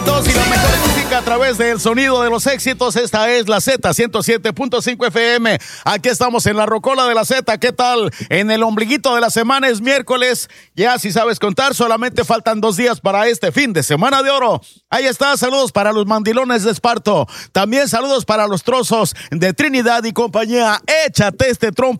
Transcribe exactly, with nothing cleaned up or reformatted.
Y la mejor música a través del sonido de los éxitos. Esta es la Z ciento siete punto cinco F M. Aquí estamos en la Rocola de la Z. ¿Qué tal? En el ombliguito de la semana es miércoles. Ya si sabes contar, solamente faltan dos días para este fin de semana de oro. Ahí está, saludos para los mandilones de Esparto. También saludos para los trozos de Trinidad y compañía. Échate este trompo